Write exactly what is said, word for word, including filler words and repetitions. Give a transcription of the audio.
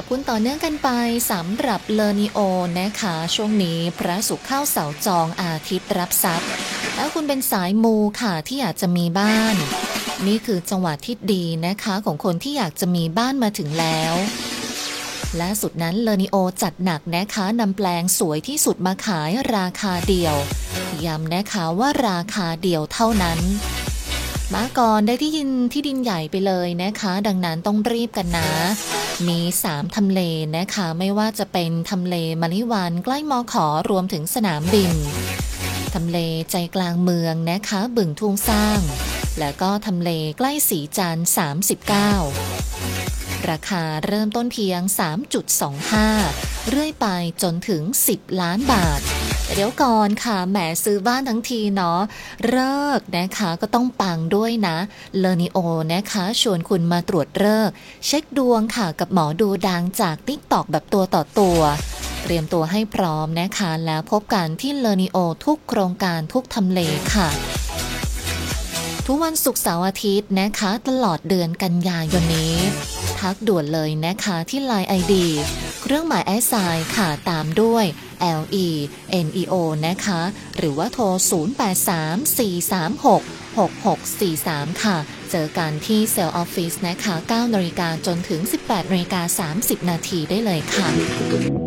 คุณต่อเนื่องกันไปสำหรับเลอนิโอนะคะช่วงนี้พระศุกร์เข้าเสาจองอาทิตย์รับทรัพย์แล้วคุณเป็นสายมูค่ะที่อยากจะมีบ้านนี่คือจังหวะที่ดีนะคะของคนที่อยากจะมีบ้านมาถึงแล้วล่าสุดนั้นเลอนิโอจัดหนักนะคะนำแปลงสวยที่สุดมาขายราคาเดียวย้ำนะคะว่าราคาเดียวเท่านั้นมาก่อนได้ที่ดินที่ดินใหญ่ไปเลยนะคะดังนั้นต้องรีบกันนะมีสามทำเลนะคะไม่ว่าจะเป็นทำเลมะลิวันใกล้มอขอรวมถึงสนามบินทำเลใจกลางเมืองนะคะบึงทุ่งสร้างแล้วก็ทำเลใกล้สีจันทร์สามสิบเก้าราคาเริ่มต้นเพียง สามจุดสองห้า เรื่อยไปจนถึงสิบล้านบาทเดี๋ยวก่อนค่ะแหมซื้อบ้านทั้งทีเนาะฤกษ์นะคะก็ต้องปังด้วยนะเลอนิโอนะคะชวนคุณมาตรวจฤกษ์เช็คดวงค่ะกับหมอดูดังจาก ติ๊กต็อก แบบตัวต่อตัวเตรียมตัวให้พร้อมนะคะแล้วพบกันที่เลอนิโอทุกโครงการทุกทำเลค่ะทุกวันศุกร์เสาร์อาทิตย์นะคะตลอดเดือนกันยายนนี้ทักด่วนเลยนะคะที่ ไลน์ ไอ ดี เครื่องหมายแอสไซน์ค่ะตามด้วย แอล อี เอ็น อี โอ นะคะหรือว่าโทรศูนย์ แปด สาม สี่ สาม หก หก หก สี่ สามค่ะเจอกันที่เซลล์ออฟฟิศนะคะเก้านาฬิกาจนถึง สิบแปดนาฬิกาสามสิบนาทีได้เลยค่ะ